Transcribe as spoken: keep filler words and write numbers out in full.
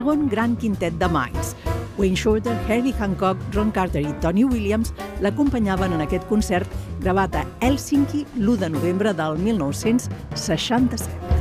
segon gran quintet de Miles. Wayne Shorter, Herbie Hancock, Ron Carter i Tony Williams l'acompanyaven en aquest concert gravat a Hèlsinki l'u de novembre del mil nou-cents seixanta-set.